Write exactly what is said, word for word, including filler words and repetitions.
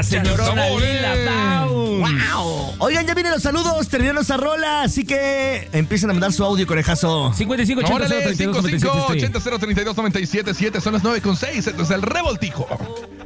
señorona ¡Sabores! Lila Down. ¡Wow! Oigan, ya vienen los saludos, terminó esa rola, así que empiecen a mandar su audio, conejazo. cincuenta y cinco ochenta cero Órale, treinta y dos cinco noventa y siete cinco estoy. ochenta cero treinta y dos noventa y siete siete, son las nueve con seis, entonces el revoltijo.